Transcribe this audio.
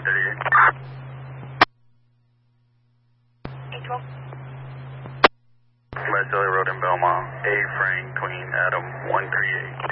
812. West Elliott Road in Belmont. A Frank Queen Adam 138.